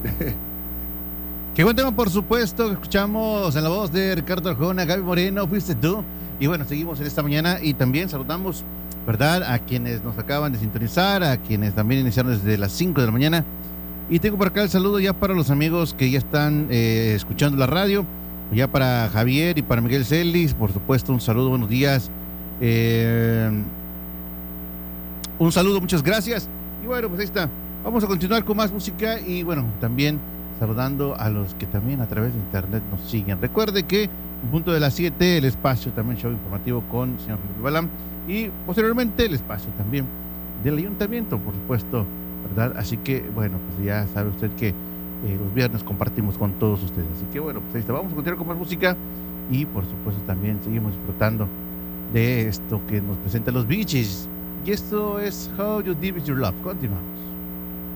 Qué buen tema, por supuesto, que escuchamos en la voz de Ricardo Arjona, Gaby Moreno, fuiste tú. Y bueno, seguimos en esta mañana y también saludamos, ¿verdad?, a quienes nos acaban de sintonizar, a quienes también iniciaron desde las 5 de la mañana. Y tengo por acá el saludo ya para los amigos que ya están escuchando la radio, ya para Javier y para Miguel Celis, por supuesto, un saludo, buenos días. Un saludo, muchas gracias. Y bueno, pues ahí está. Vamos a continuar con más música y bueno, también saludando a los que también a través de internet nos siguen. Recuerde que en punto de las 7 el espacio también show informativo con el señor Felipe Balam y posteriormente el espacio también del ayuntamiento, por supuesto, ¿verdad? Así que bueno, pues ya sabe usted que los viernes compartimos con todos ustedes. Así que bueno, pues ahí está. Vamos a continuar con más música y por supuesto también seguimos disfrutando de esto que nos presenta los Bee Gees. Y esto es How You Deep Is Your Love. Continuamos.